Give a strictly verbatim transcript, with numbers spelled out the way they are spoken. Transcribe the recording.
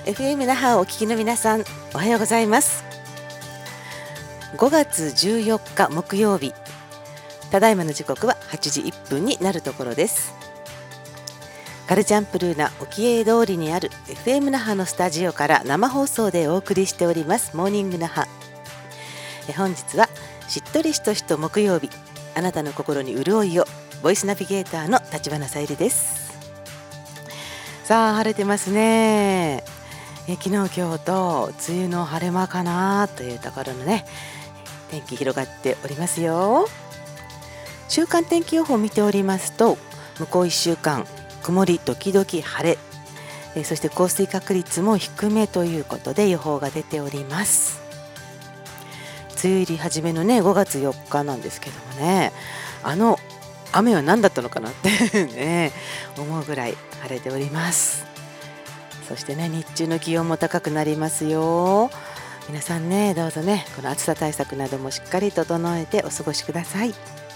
エフエム 那覇をお聞きの皆さん、おはようございます。ごがつじゅうよっか木曜日、ただいまの時刻ははちじいっぷんになるところです。カルチャンプルーナ沖永通りにある エフエム 那覇のスタジオから生放送でお送りしておりますモーニング那覇。え本日はしっとりしとしと木曜日、あなたの心に潤いを、ボイスナビゲーターの立花さゆりです。さあ晴れてますね。え昨日今日と梅雨の晴れ間かなというところのね、天気広がっておりますよ。週間天気予報を見ておりますと、向こういっしゅうかん曇り時々晴れ、えそして降水確率も低めということで予報が出ております。梅雨入り始めのねごがつよっかなんですけどもね、あの雨は何だったのかなってね思うぐらい晴れております。そしてね、日中の気温も高くなりますよ。皆さんね、どうぞね、この暑さ対策などもしっかり整えてお過ごしください。